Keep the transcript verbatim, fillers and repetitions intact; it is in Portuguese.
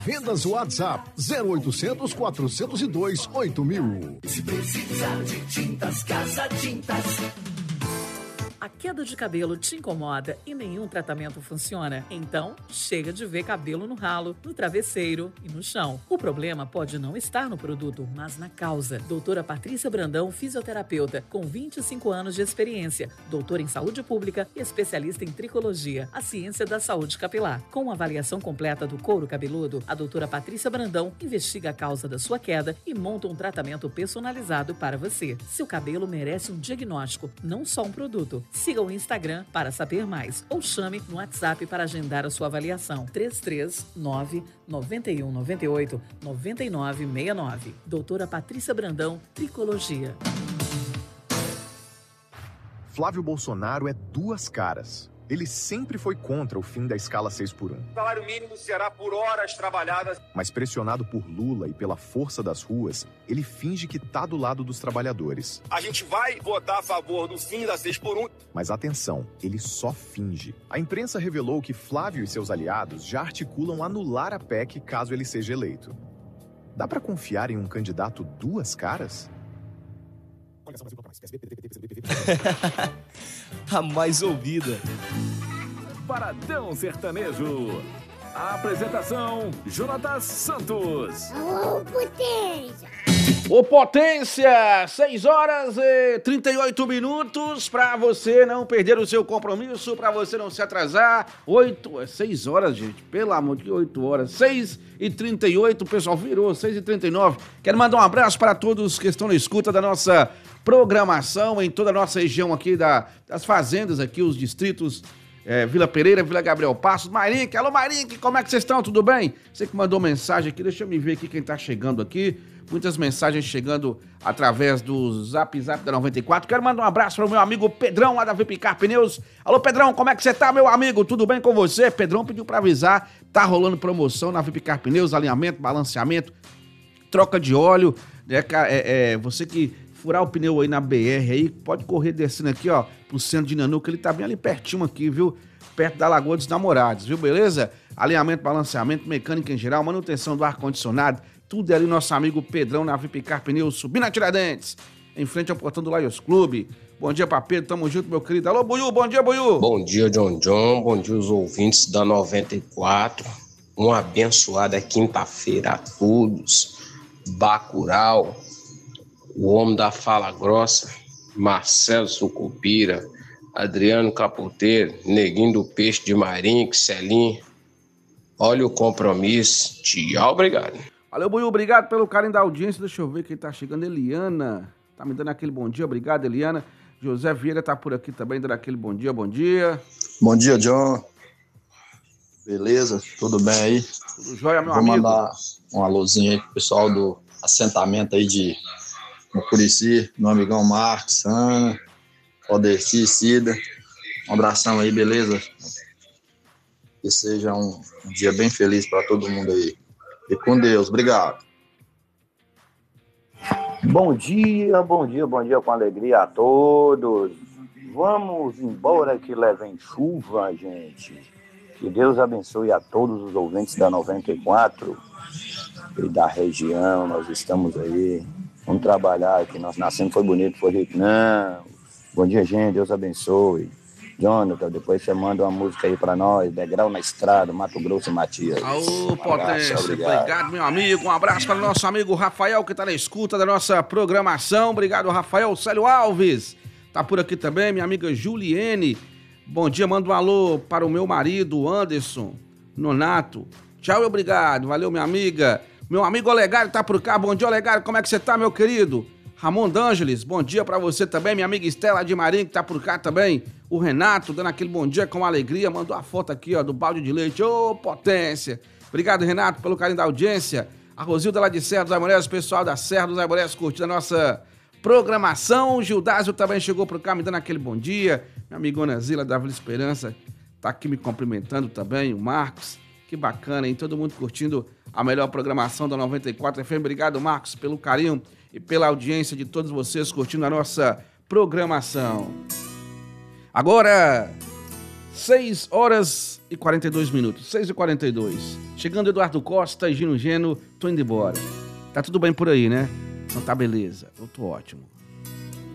Vendas WhatsApp zero oitocentos, quatrocentos e dois, oito mil. Se precisar de tintas, Casa Tintas. A queda de cabelo te incomoda e nenhum tratamento funciona? Então, chega de ver cabelo no ralo, no travesseiro e no chão. O problema pode não estar no produto, mas na causa. Doutora Patrícia Brandão, fisioterapeuta, com vinte e cinco anos de experiência, doutora em saúde pública e especialista em tricologia, a ciência da saúde capilar. Com uma avaliação completa do couro cabeludo, a doutora Patrícia Brandão investiga a causa da sua queda e monta um tratamento personalizado para você. Seu cabelo merece um diagnóstico, não só um produto. Siga o Instagram para saber mais ou chame no WhatsApp para agendar a sua avaliação. três três nove, nove um nove oito, nove nove seis nove. Doutora Patrícia Brandão, Tricologia. Flávio Bolsonaro é duas caras. Ele sempre foi contra o fim da escala seis por um. O salário mínimo será por horas trabalhadas. Mas pressionado por Lula e pela força das ruas, ele finge que tá do lado dos trabalhadores. A gente vai votar a favor do fim da seis por um. Mas atenção, ele só finge. A imprensa revelou que Flávio e seus aliados já articulam anular a P E C caso ele seja eleito. Dá pra confiar em um candidato duas caras? A mais ouvida. Paradão Sertanejo. A apresentação, Jonatas Santos. Alô, potência! Ô, potência! seis horas e trinta e oito minutos para você não perder o seu compromisso, para você não se atrasar. oito, seis horas, gente, pelo amor de oito horas. seis e trinta e oito, o pessoal virou, seis e trinta e nove. Quero mandar um abraço para todos que estão na escuta da nossa programação em toda a nossa região aqui da, das fazendas, aqui, os distritos é, Vila Pereira, Vila Gabriel Passos. Marinque, alô Marinque, como é que vocês estão? Tudo bem? Você que mandou mensagem aqui, deixa eu me ver aqui quem tá chegando aqui. Muitas mensagens chegando através do Zap Zap da noventa e quatro. Quero mandar um abraço para o meu amigo Pedrão, lá da Vipicar Pneus. Alô, Pedrão, como é que você tá, meu amigo? Tudo bem com você? Pedrão pediu para avisar, tá rolando promoção na Vipicar Pneus, alinhamento, balanceamento, troca de óleo. É, é, é, você que furar o pneu aí na B R aí, pode correr descendo aqui, ó, pro centro de Nanuca, ele tá bem ali pertinho aqui, viu? Perto da Lagoa dos Namorados, viu, beleza? Alinhamento, balanceamento, mecânica em geral, manutenção do ar-condicionado, tudo é ali nosso amigo Pedrão na Vipicar Pneus, subindo a Tiradentes, em frente ao portão do Lions Clube. Bom dia pra Pedro, tamo junto, meu querido. Alô, Buiú, bom dia, Buiú. Bom dia, John John, bom dia os ouvintes da noventa e quatro. Uma abençoada quinta-feira a todos. Bacurau, o homem da fala grossa, Marcelo Sucupira, Adriano Capoteiro, Neguinho do Peixe de Marinho, Celinho. Olha o compromisso. Tchau, obrigado. Valeu, Buiú, obrigado pelo carinho da audiência. Deixa eu ver quem tá chegando. Eliana, tá me dando aquele bom dia, obrigado, Eliana. José Vieira tá por aqui também, dando aquele bom dia, bom dia. Bom dia, John. Beleza? Tudo bem aí? Tudo jóia, meu Vou amigo. Vou mandar um alôzinho aí pro pessoal do assentamento aí de Mucurici, meu amigão Marcos, Ana, Odeci, Cida. Um abração aí, beleza? Que seja um, um dia bem feliz para todo mundo aí. E com Deus, obrigado. Bom dia, bom dia, bom dia com alegria a todos. Vamos embora que levem chuva, gente. Que Deus abençoe a todos os ouvintes da noventa e quatro e da região. Nós estamos aí, vamos trabalhar, que nós nascemos foi bonito, foi rico. Não. Bom dia, gente, Deus abençoe. Jonathan, depois você manda uma música aí pra nós, Degrau na Estrada, Mato Grosso e Matias. Aô, um potência, abraço, obrigado. obrigado, meu amigo. Um abraço para o nosso amigo Rafael, que tá na escuta da nossa programação. Obrigado, Rafael. Célio Alves tá por aqui também, minha amiga Juliene. Bom dia, manda um alô para o meu marido, Anderson Nonato. Tchau e obrigado, valeu, minha amiga. Meu amigo Olegário tá por cá, bom dia, Olegário, como é que você tá, meu querido? Ramon D'Angeles, bom dia pra você também, minha amiga Estela de Marinho, que tá por cá também. O Renato, dando aquele bom dia com alegria, mandou a foto aqui, ó, do balde de leite. Ô, potência! Obrigado, Renato, pelo carinho da audiência. A Rosilda lá de Serra dos Aimorés, o pessoal da Serra dos Aimorés curtindo a nossa programação. O Gildásio também chegou por cá, me dando aquele bom dia. Minha amigona Zila da Vila Esperança tá aqui me cumprimentando também. O Marcos, que bacana, hein? Todo mundo curtindo a melhor programação da noventa e quatro F M. Obrigado, Marcos, pelo carinho e pela audiência de todos vocês curtindo a nossa programação. Agora, seis horas e quarenta e dois minutos. seis e quarenta e dois. Chegando Eduardo Costa e Gino Geno, tô indo embora. Tá tudo bem por aí, né? Então tá beleza. Eu tô ótimo.